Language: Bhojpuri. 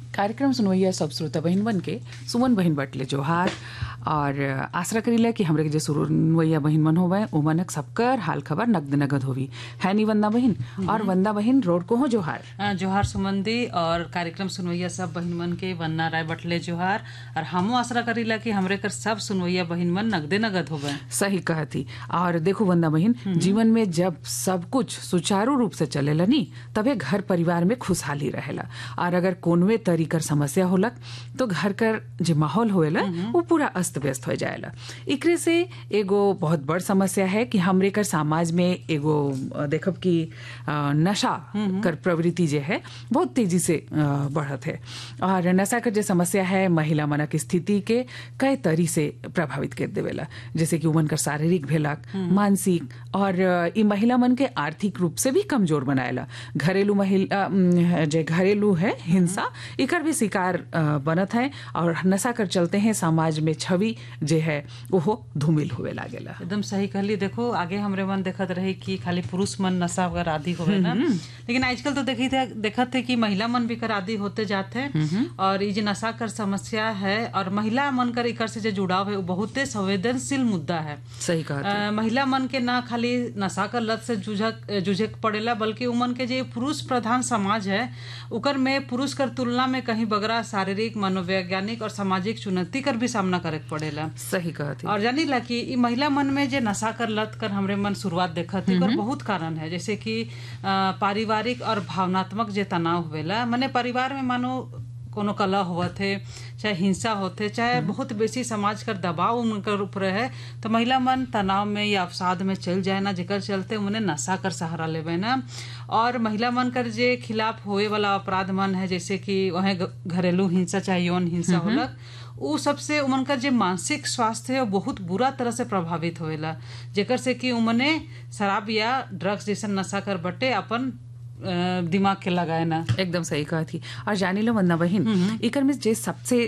कार्यक्रम सुनवैया सब श्रोता बहिन बन के सुमन बहिन बटले जोहार और आशा करीला कि हमरे के जे सुनवैया बहिन मन होवे ओ मनक सबकर हाल खबर नगद नगद होवी है नी वंदा बहिन और वंदा बहिन रोड को हो जोहार जोहार सुमंदी और कार्यक्रम सुनवैया सब बहिन मन के वन्ना राय बटले जोहार और हमो आशा करीला कि हमरे कर सब सुनवैया बहिन मन नगदे नगद होवे। सही कहती। और देखो वंदा बहिन, जीवन में जब सब कुछ सुचारू रूप से चलेला नी तबे घर परिवार में खुशहाली रहेला और अगर कोनवे तरीकर समस्या होलक तो घर कर जो माहौल होएला वो पूरा अस्त व्यस्त हो जाएला। एकरे से एगो बहुत बड़ समस्या है कि हमरे कर समाज में एगो देखब कि नशा कर प्रवृत्ति जे है बहुत तेजी से बढ़त है और नशा कर जो समस्या है महिला मनक स्थिति के कई तरी से प्रभावित कर देवेला, जैसे कि उमन कर शारीरिक भेलक, मानसिक और ई महिला मन के आर्थिक रूप से भी कमजोर बनाएला। घरेलू महिला जो घरेलू है हिंसा इकर भी शिकार बनत है और नशा कर चलते हैं समाज में छवि जो है वो धूमिल होवे लागेला। एकदम सही कहली। देखो आगे हमरे मन देखत रही कि खाली पुरुष मन नशा वगैरह आदि होवे ना, लेकिन आजकल तो देखत है कि महिला मन भी कर आदि होते जाते और ये जो नशा कर समस्या है और महिला मन कर इकर से जो जुड़ाव है वो बहुते संवेदनशील मुद्दा है। सही कहा। महिला मन के ना खाली नशा कर लत से जूझे पड़ेला बल्कि उमन के जो पुरुष प्रधान समाज है उकर में पुरुष कर तुलना में कहीं बगरा शारीरिक, मनोवैज्ञानिक और सामाजिक चुनौती कर भी सामना करे पड़ेला। सही कहती। और जानी ला कि महिला मन में जे नशा कर लत कर हमरे मन शुरुआत देखत है बहुत कारण है, जैसे कि पारिवारिक और भावनात्मक जे तनाव होवेला। माने परिवार में मानो कोनो कलह होवत है, चाहे हिंसा होते, चाहे बहुत बेसी समाज कर दबाव उनकर ऊपर है तो महिला मन तनाव में या अवसाद में चल जाए ना, जेकर चलते उन्हें नशा कर सहारा लेवे ना। और महिला मन कर जे खिलाफ होए वाला अपराध मन है, जैसे कि वह घरेलू हिंसा चाहे यौन हिंसा होलक, वो सबसे उमन का जो मानसिक स्वास्थ्य है वो बहुत बुरा तरह से प्रभावित होएला, जेकर से कि उमने शराब या ड्रग्स जैसे नशा कर बटे अपन दिमाग के लगाए ना। एकदम सही कहा थी। और जानी लो वंदना बहिन, इकर में जे सबसे